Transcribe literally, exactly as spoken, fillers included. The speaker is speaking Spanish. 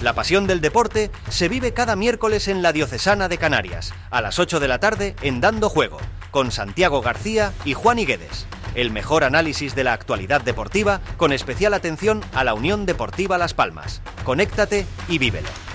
La pasión del deporte se vive cada miércoles en la Diocesana de Canarias, a las ocho de la tarde en Dando Juego, con Santiago García y Juan Higuedes. El mejor análisis de la actualidad deportiva con especial atención a la Unión Deportiva Las Palmas. Conéctate y vívelo.